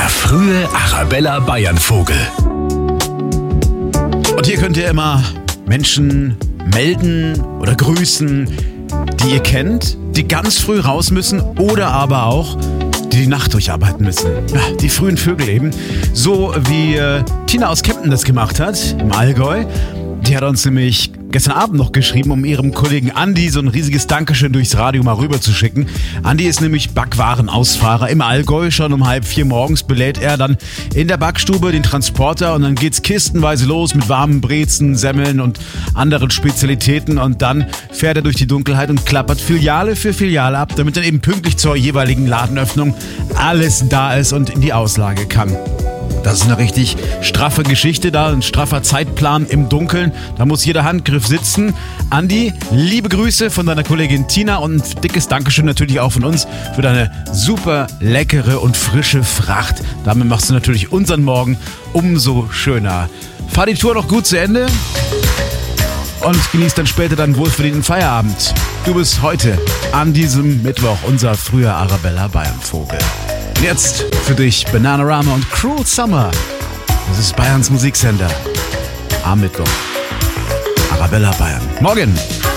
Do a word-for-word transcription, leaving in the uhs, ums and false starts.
frühe Arabella Bayern-Vogel. Und hier könnt ihr immer Menschen melden oder grüßen, die ihr kennt, die ganz früh raus müssen oder aber auch die die Nacht durcharbeiten müssen. Ja, die frühen Vögel eben. So wie äh, Tina aus Kempten das gemacht hat, im Allgäu. Die hat uns nämlich gestern Abend noch geschrieben, um ihrem Kollegen Andi so ein riesiges Dankeschön durchs Radio mal rüber zu schicken. Andi ist nämlich Backwarenausfahrer im Allgäu. Schon um halb vier morgens belädt er dann in der Backstube den Transporter und dann geht's kistenweise los mit warmen Brezen, Semmeln und anderen Spezialitäten und dann fährt er durch die Dunkelheit und klappert Filiale für Filiale ab, damit dann eben pünktlich zur jeweiligen Ladenöffnung alles da ist und in die Auslage kann. Das ist eine richtig straffe Geschichte da, ein straffer Zeitplan im Dunkeln. Da muss jeder Handgriff sitzen. Andi, liebe Grüße von deiner Kollegin Tina und ein dickes Dankeschön natürlich auch von uns für deine super leckere und frische Fracht. Damit machst du natürlich unseren Morgen umso schöner. Fahr die Tour noch gut zu Ende und genieß dann später deinen wohlverdienten Feierabend. Du bist heute an diesem Mittwoch unser früher Arabella Bayern-Vogel. Jetzt für dich Bananarama und Cruel Summer. Das ist Bayerns Musiksender. Am Mittwoch. Arabella Bayern. Morgen.